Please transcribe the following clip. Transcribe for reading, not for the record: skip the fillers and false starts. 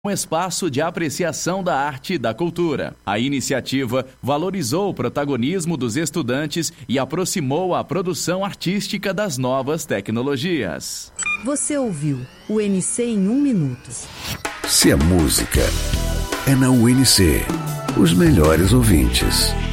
um espaço de apreciação da arte e da cultura. A iniciativa valorizou o protagonismo dos estudantes e aproximou a produção artística das novas tecnologias. Você ouviu o UNC em 1 minuto. Se a música é na UNC, os melhores ouvintes.